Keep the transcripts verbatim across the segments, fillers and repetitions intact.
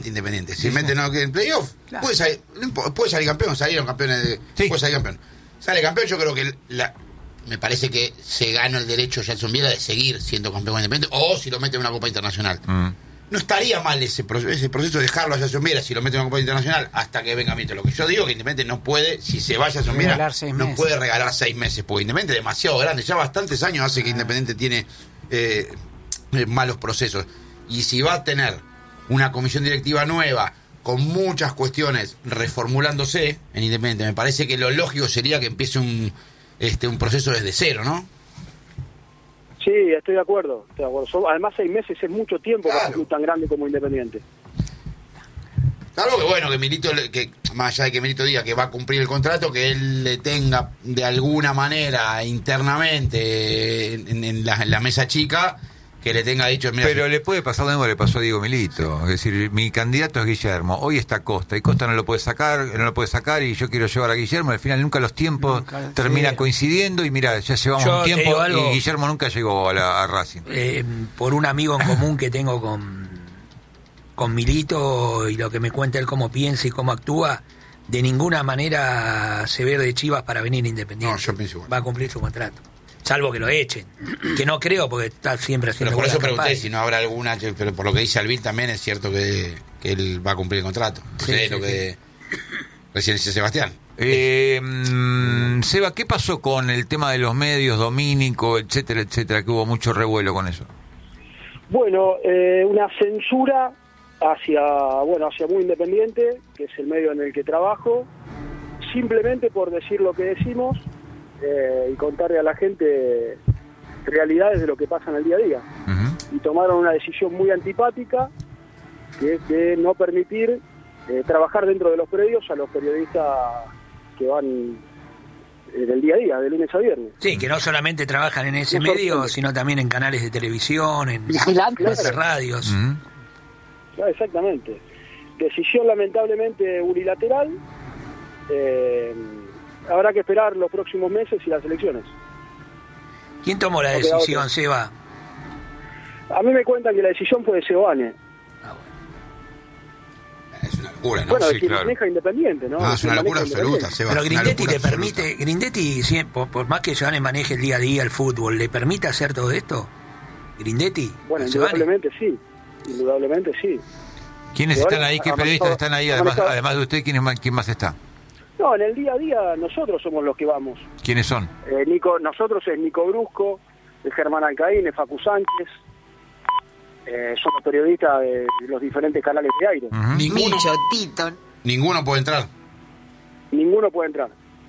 Independiente. Si mete no que en playoff, claro. puede, salir, puede salir campeón, salieron campeones de, sí. puede salir campeón. Sale campeón, yo creo que la, me parece que se gana el derecho Jackson Viera de seguir siendo campeón independiente, o si lo mete en una Copa Internacional. Mm. No estaría mal ese proceso, ese proceso de dejarlo a Jackson Viera si lo mete en una Copa Internacional hasta que venga Mito. Lo que yo digo que Independiente no puede, si se va a Jackson Viera, no meses. puede regalar seis meses, porque Independiente es demasiado grande, ya bastantes años hace que Independiente tiene eh, eh, malos procesos. Y si va a tener una comisión directiva nueva, con muchas cuestiones reformulándose en Independiente, me parece que lo lógico sería que empiece un este un proceso desde cero, ¿no? Sí, estoy de acuerdo. Estoy de acuerdo. Son, además, seis meses es mucho tiempo claro. para un club tan grande como Independiente. Claro que bueno, que Milito, que más allá de que Milito diga que va a cumplir el contrato, que él le tenga de alguna manera internamente en, en, la, en la mesa chica, que le tenga dicho... Mira, pero si... le puede pasar lo mismo que le pasó a Diego Milito. Es decir, mi candidato es Guillermo, hoy está Costa, y Costa no lo puede sacar, no lo puede sacar, y yo quiero llevar a Guillermo. Al final nunca los tiempos nunca, terminan sí. coincidiendo, y mira, ya llevamos yo un tiempo algo, y Guillermo nunca llegó a, la, a Racing. Eh, por un amigo en común que tengo con, con Milito, y lo que me cuenta él cómo piensa y cómo actúa, de ninguna manera se ve de Chivas para venir Independiente. No, yo pienso igual. Va a cumplir su contrato. Salvo que lo echen, que no creo porque está siempre haciendo. Pero por eso pregunté campaña. Si no habrá alguna, pero por lo que dice Alvin también es cierto que, que él va a cumplir el contrato. Sí, sí, lo sí, que sí. recién dice Sebastián. Eh, mmm, Seba, ¿qué pasó con el tema de los medios, Domínico, etcétera, etcétera, que hubo mucho revuelo con eso? Bueno, eh, una censura hacia, bueno, hacia Muy Independiente, que es el medio en el que trabajo, simplemente por decir lo que decimos. Eh, y contarle a la gente realidades de lo que pasa en el día a día. Uh-huh. Y tomaron una decisión muy antipática, que es de no permitir eh, trabajar dentro de los predios a los periodistas que van en el día a día, de lunes a viernes. Sí, que no solamente trabajan en ese no medio, sino también en canales de televisión, en claro. radios. Uh-huh. Claro, exactamente. Decisión lamentablemente unilateral. Eh, Habrá que esperar los próximos meses y las elecciones. ¿Quién tomó la decisión, Seba? A mí me cuentan que la decisión fue de Seoane. Ah, bueno. Es una locura, ¿no? Bueno, sí, de quien claro. maneja Independiente, ¿no? No, es una locura absoluta, Seba. Pero Grindetti le permite, absoluta. Grindetti, sí, por, por más que Seoane maneje el día a día el fútbol, ¿le permite hacer todo esto? ¿Grindetti? Bueno, indudablemente sí. Indudablemente sí. ¿Quiénes Seoane, están ahí? ¿Qué periodistas están ahí? Además, además de usted, ¿quién más, quién más está? No, en el día a día nosotros somos los que vamos. ¿Quiénes son? Eh, Nico, nosotros es Nico Brusco, es Germán Alcaín, es Facu Sánchez, eh, son los periodistas de los diferentes canales de aire. Uh-huh. Ninguno, Tito. Ninguno puede entrar. Ninguno puede entrar.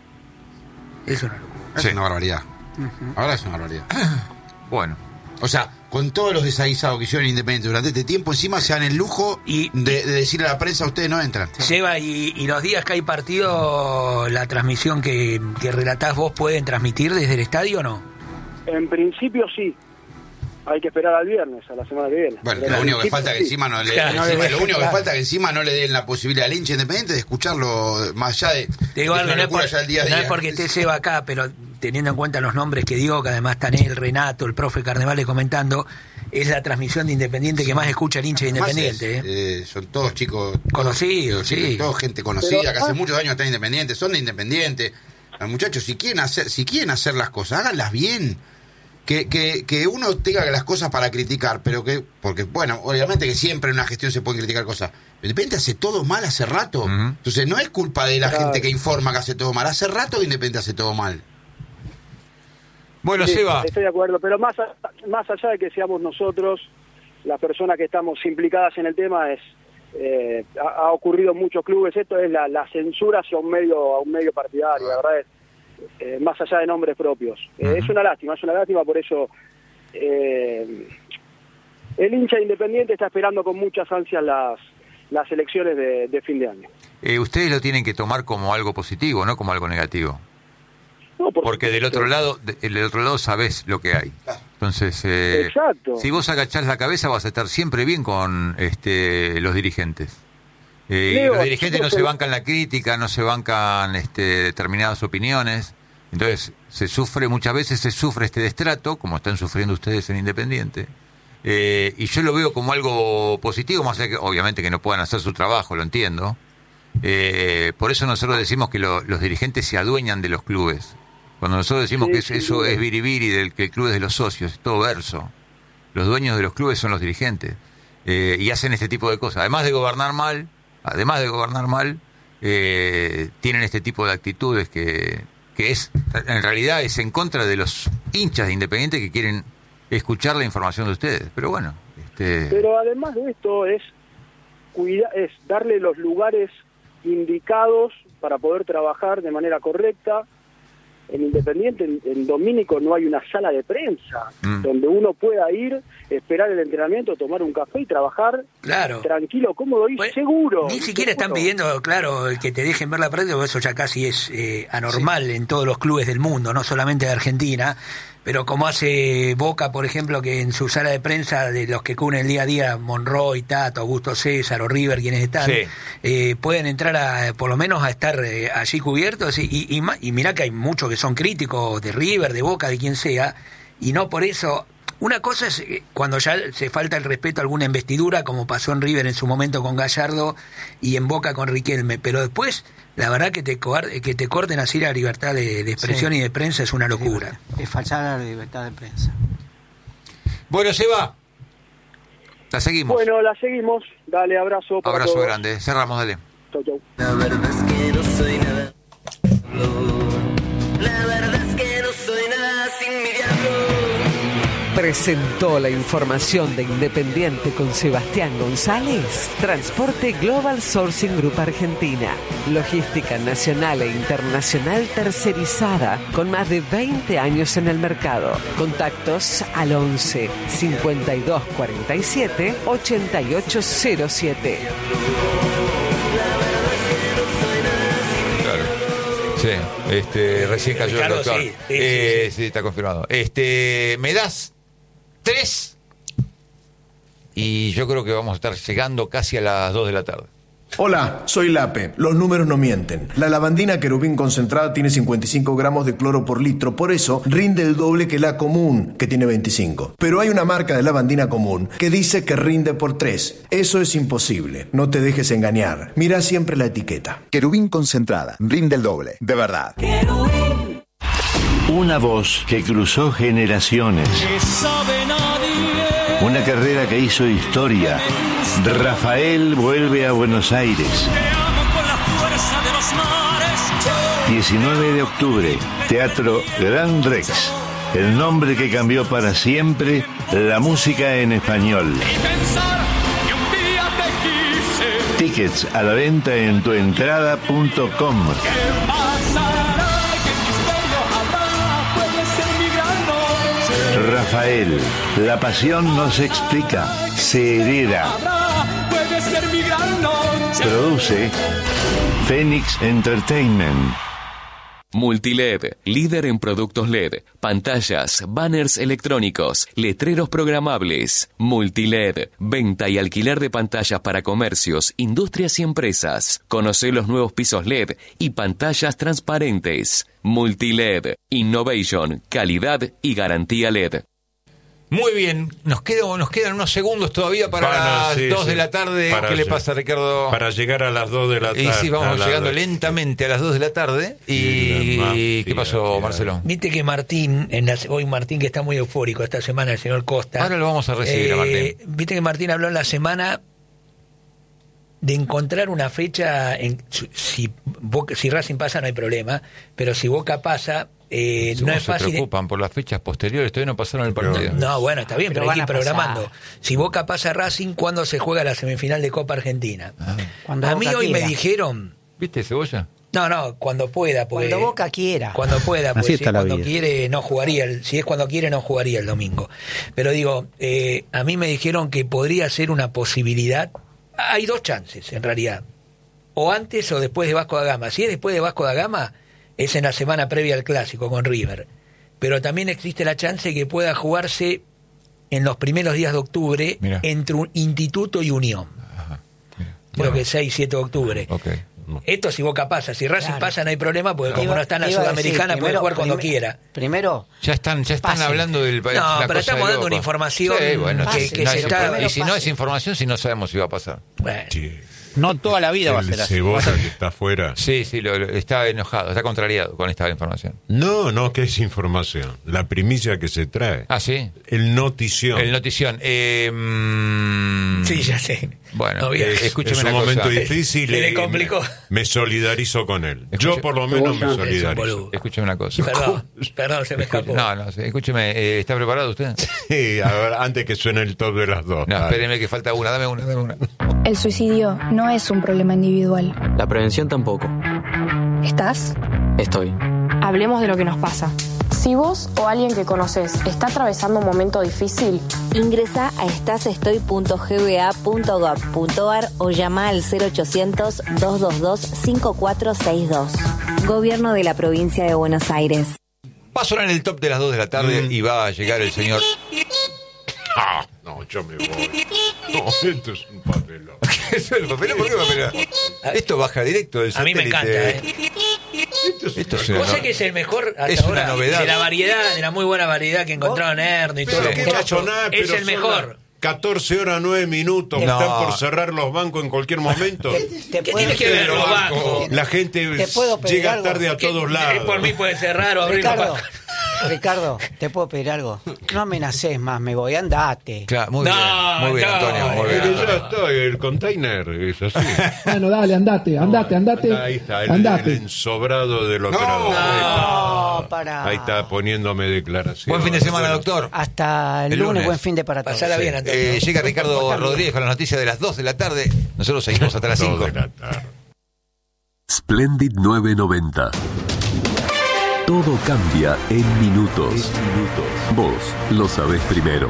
Es una locura. Es sí. una barbaridad. Uh-huh. Ahora es una barbaridad. Bueno. O sea, con todos los desaguisados que hicieron Independiente durante este tiempo, encima se dan el lujo y, de, de decirle a la prensa, ustedes no entran. Seba, y, y los días que hay partido, la transmisión que, que relatás vos, ¿pueden transmitir desde el estadio o no? En principio sí. Hay que esperar al viernes, a la semana que viene. Bueno, lo único que falta que sí. encima no le, claro, encima, lo único claro. que falta que encima no le den la posibilidad al hincha Independiente de escucharlo más allá de... Te digo algo, no, es por, ya día no es porque esté Seba acá, pero teniendo en cuenta los nombres que dio, que además están él, Renato, el profe Carnevale comentando, es la transmisión de Independiente que más escucha el hincha de Independiente. Es, ¿eh? Eh, son todos chicos... Conocidos, todos, sí. Todos gente conocida, pero, que hace ah, muchos años están Independientes, son de Independiente. Los muchachos, si quieren hacer, si quieren hacer las cosas, háganlas bien. Que, que, que uno tenga las cosas para criticar, pero que, porque bueno, obviamente que siempre en una gestión se pueden criticar cosas. De repente hace todo mal hace rato. Uh-huh. Entonces no es culpa de la claro. gente que informa que hace todo mal. Hace rato que Independiente hace todo mal. Bueno, sí, Seba. Estoy de acuerdo, pero más, a, más allá de que seamos nosotros las personas que estamos implicadas en el tema, es eh, ha, ha ocurrido en muchos clubes. Esto es la, la censura hacia un medio, a un medio partidario, la verdad es. Eh, más allá de nombres propios. Eh, uh-huh. Es una lástima, es una lástima, por eso eh, el hincha Independiente está esperando con muchas ansias las, las elecciones de, de fin de año. Eh, ustedes lo tienen que tomar como algo positivo, no como algo negativo. No, por porque del otro lado, del otro lado sabés lo que hay. Entonces, eh, Exacto. si vos agachás la cabeza vas a estar siempre bien con este, los dirigentes. Eh, Leo, los dirigentes no se bancan la crítica, no se bancan este, determinadas opiniones, entonces se sufre, muchas veces se sufre este destrato, como están sufriendo ustedes en Independiente, Eh, y yo lo veo como algo positivo, más allá que obviamente que no puedan hacer su trabajo, lo entiendo. Eh, por eso nosotros decimos que lo, los dirigentes se adueñan de los clubes. Cuando nosotros decimos sí, que eso, eso es biribiri, del que el club es de los socios, es todo verso. Los dueños de los clubes son los dirigentes. Eh, y hacen este tipo de cosas. Además de gobernar mal, además de gobernar mal, eh, tienen este tipo de actitudes que, que es, en realidad es en contra de los hinchas de Independiente que quieren escuchar la información de ustedes. Pero bueno. Este... Pero además de esto es, cuida, es darle los lugares indicados para poder trabajar de manera correcta. En Independiente, en, en Domínico, no hay una sala de prensa mm. donde uno pueda ir, esperar el entrenamiento, tomar un café y trabajar claro. tranquilo, cómodo y pues, seguro. Ni siquiera están pidiendo, claro, que te dejen ver la prensa, porque eso ya casi es eh, anormal sí. en todos los clubes del mundo, no solamente de Argentina. Pero como hace Boca, por ejemplo, que en su sala de prensa, de los que cubren el día a día, Monroy, Tato, Augusto César o River, quienes están, sí. eh, pueden entrar a, por lo menos a estar eh, allí cubiertos. Y, y, y, y mirá que hay muchos que son críticos de River, de Boca, de quien sea, y no por eso... Una cosa es cuando ya se falta el respeto a alguna investidura, como pasó en River en su momento con Gallardo y en Boca con Riquelme, pero después, la verdad que te que te corten así la libertad de, de expresión sí. y de prensa es una locura. Es falsar la libertad de prensa. Bueno, Seba, la seguimos. Bueno, la seguimos. Dale, abrazo. Para abrazo todos. grande. Cerramos, dale. Chau, chau. La verdad es que no soy nada. La verdad es que no soy nada sin mi diablo. Presentó la información de Independiente con Sebastián González. Transporte Global Sourcing Group Argentina. Logística nacional e internacional tercerizada con más de veinte años en el mercado. Contactos al once cincuenta y dos cuarenta y siete ochenta y ocho cero siete. Sí, este, recién cayó Ricardo, el doctor. Sí, sí, eh, sí, sí. sí, está confirmado. Este, me das tres y yo creo que vamos a estar llegando casi a las dos de la tarde. Hola, soy Lape. Los números no mienten. La lavandina querubín concentrada tiene cincuenta y cinco gramos de cloro por litro, por eso rinde el doble que la común, que tiene veinticinco. Pero hay una marca de lavandina común que dice que rinde por tres. Eso es imposible. No te dejes engañar. Mira siempre la etiqueta. Querubín concentrada, rinde el doble, de verdad. Querubín. Una voz que cruzó generaciones. Que sabe nadie. Una carrera que hizo historia. Rafael vuelve a Buenos Aires. diecinueve de octubre, Teatro Gran Rex. El nombre que cambió para siempre la música en español. Tickets a la venta en tuentrada punto com. Rafael, la pasión no se explica, se hereda. Produce Phoenix Entertainment. Multiled, líder en productos L E D, pantallas, banners electrónicos, letreros programables. Multiled, venta y alquiler de pantallas para comercios, industrias y empresas. Conoce los nuevos pisos L E D y pantallas transparentes. Multiled, innovation, calidad y garantía L E D. Muy bien, nos quedan, nos quedan unos segundos todavía para, para las sí, dos sí. de la tarde. Para ¿Qué le pasa, Ricardo? Para llegar a las dos de la tarde. Y sí, vamos llegando la... lentamente a las dos de la tarde. ¿Y sí, qué pasó, Marcelo? Viste que Martín, en la, hoy Martín que está muy eufórico esta semana, el señor Costa. Ahora lo vamos a recibir eh, a Martín. Viste que Martín habló en la semana de encontrar una fecha, en, si, Boca, si Racing pasa no hay problema, pero si Boca pasa... Eh, no es fácil. Se preocupan por las fechas posteriores, todavía no pasaron el partido. No, no bueno, está bien, pero, pero hay que ir programando. Si Boca pasa Racing, ¿cuándo se juega la semifinal de Copa Argentina? Ah. A mí hoy quiera. me dijeron... ¿Viste, Cebolla? No, no, cuando pueda. Porque, cuando Boca quiera. Cuando pueda, porque si es cuando vida. quiere no jugaría, el, si es cuando quiere no jugaría el domingo. Pero digo, eh, a mí me dijeron que podría ser una posibilidad. Hay dos chances, en realidad. O antes o después de Vasco da Gama. Si es después de Vasco da Gama... es en la semana previa al Clásico con River. Pero también existe la chance que pueda jugarse en los primeros días de octubre Mirá. entre un Instituto y Unión. Ajá. Creo bueno. que seis, siete de octubre. Okay. no. Esto si Boca pasa, si Racing Claro. pasa no hay problema, porque como Iba- no está en la iba a decir, Sudamericana puede primero- jugar cuando primer- quiera. Primero, Ya están, ya están Pase. hablando del No, la pero cosa estamos de dando una Europa. información Sí, bueno, que, sí, que no se hay está... problema. Y si no pase. es información, si no sabemos si va a pasar. Bueno, Sí. No toda la vida va a El ser así. Cebolla que está afuera. Sí, sí, lo- lo- está enojado, está contrariado con esta información. No, no, que es información. La primicia que se trae. Ah, sí. El notición. El notición. Eh, mm, sí, ya sé. Bueno, No, bien. eh, Es escúcheme un una momento cosa. difícil Se le y complicó. Me, me solidarizo con él. Escuche- Yo por lo menos me Cebolla. solidarizo. boludo. Escúcheme una cosa. Perdón, perdón, se me escapó. No, no, sí, escúcheme, eh, ¿está preparado usted? Sí, a ver, antes que suene el top de las dos. No, Dale. espéreme que falta una, dame una, dame una. El suicidio no es un problema individual. La prevención tampoco. ¿Estás? Estoy. Hablemos de lo que nos pasa. Si vos o alguien que conoces está atravesando un momento difícil, ingresa a estasestoy punto g b a punto gov punto a r o llama al cero ochocientos, dos dos dos, cinco cuatro seis dos. Gobierno de la Provincia de Buenos Aires. Va a sonar en el top de las dos de la tarde Mm. y va a llegar el señor... Ah, no, yo me voy. No, esto es un papelón. ¿Eso es el papelón? ¿Por qué papelón? Esto baja directo del A mí me satélite. encanta, ¿eh? Esto es Esto es una una ¿Vos no- sabés que es el mejor hasta es una ahora? novedad. De la variedad, de la muy buena variedad que encontraron Erno y todo Pero lo qué que va a sonar, es pero el son mejor. las catorce horas nueve minutos. No. Están por cerrar los bancos en cualquier momento. te ¿Qué puedo- tiene que ver los bancos? La gente ¿Te puedo pedir llega algo? tarde a ¿Qué- todos eh, lados. Por mí puede ser raro abrir los Ricardo, bancos. Ricardo, ¿te puedo pedir algo? No amenaces más, me voy, andate. Claro, muy No, bien, muy bien, no. Antonio, muy bien. Pero ya Antonio. estoy, el container es así. Bueno, dale, andate, andate, andate. Ahí está, el, andate. el ensobrado del operador. No, para. Ahí está poniéndome declaración. Buen fin de semana, Bueno, doctor. Hasta el, El lunes, lunes. buen fin de para todos. Pasala bien, Antonio. Eh, llega Ricardo Rodríguez con las noticias de las dos de la tarde. Nosotros seguimos hasta las dos cinco. de la tarde. Splendid novecientos noventa. Todo cambia en minutos. Vos lo sabés primero.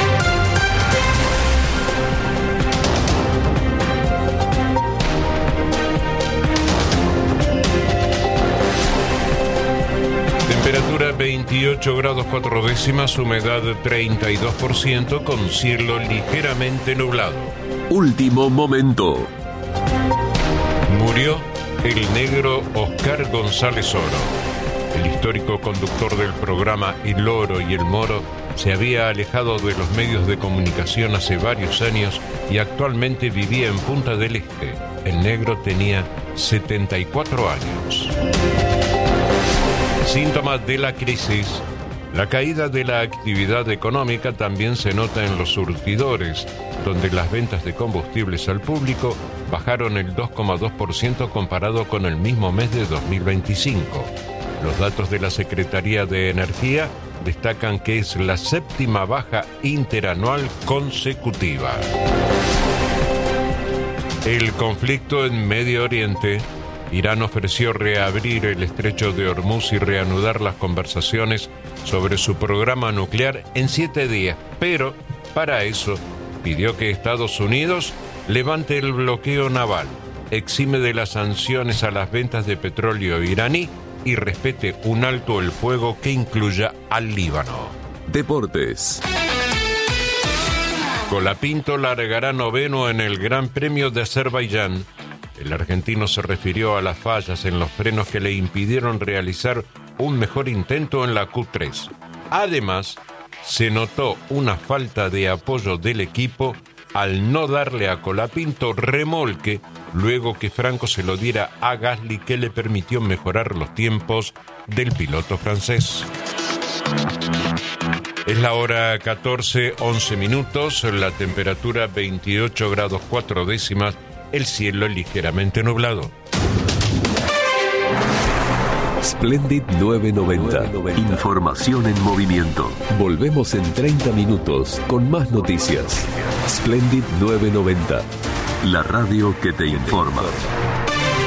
Temperatura veintiocho grados cuatro décimas, humedad treinta y dos por ciento con cielo ligeramente nublado. Último momento. Murió el negro Oscar González Oro. El histórico conductor del programa El Oro y el Moro se había alejado de los medios de comunicación hace varios años y actualmente vivía en Punta del Este. El negro tenía setenta y cuatro años. Síntomas de la crisis. La caída de la actividad económica también se nota en los surtidores, donde las ventas de combustibles al público bajaron el dos coma dos por ciento comparado con el mismo mes de dos mil veinticinco. Los datos de la Secretaría de Energía destacan que es la séptima baja interanual consecutiva. El conflicto en Medio Oriente. Irán ofreció reabrir el estrecho de Hormuz y reanudar las conversaciones sobre su programa nuclear en siete días, pero para eso pidió que Estados Unidos levante el bloqueo naval, exime de las sanciones a las ventas de petróleo iraní y respete un alto el fuego que incluya al Líbano. Deportes. Colapinto largará noveno en el Gran Premio de Azerbaiyán. El argentino se refirió a las fallas en los frenos que le impidieron realizar un mejor intento en la Q tres. Además, se notó una falta de apoyo del equipo al no darle a Colapinto remolque luego que Franco se lo diera a Gasly, que le permitió mejorar los tiempos del piloto francés. Es la hora catorce, once minutos, la temperatura veintiocho grados cuatro décimas, el cielo ligeramente nublado. Splendid novecientos noventa. Información en movimiento. Volvemos en treinta minutos con más noticias. Splendid novecientos noventa. La radio que te informa.